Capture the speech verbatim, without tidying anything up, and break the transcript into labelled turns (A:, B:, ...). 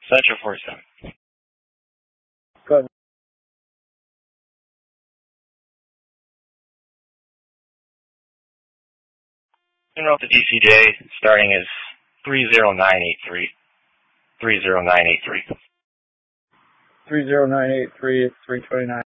A: Central forty-seven.
B: Go ahead.
A: You know, the D C J starting is three zero nine eight three. three zero nine eight three.
B: three zero nine eight three, it's three twenty-nine.